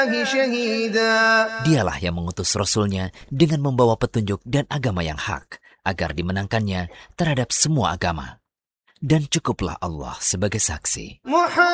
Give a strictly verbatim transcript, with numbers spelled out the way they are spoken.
Dialah yang mengutus Rasul-Nya dengan membawa petunjuk dan agama yang hak, agar dimenangkannya terhadap semua agama. Dan cukuplah Allah sebagai saksi.